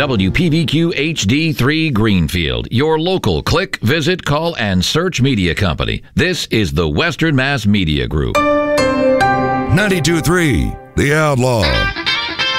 WPVQ HD3 Greenfield, your local click, visit, call, and search media company. This is the Western Mass Media Group. 92.3, The Outlaw.